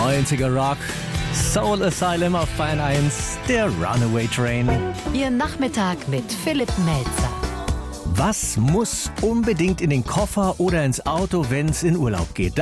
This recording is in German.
90er Rock, Soul Asylum auf Bayern 1, der Runaway Train. Ihr Nachmittag mit Philipp Melzer. Was muss unbedingt in den Koffer oder ins Auto, wenn es in Urlaub geht?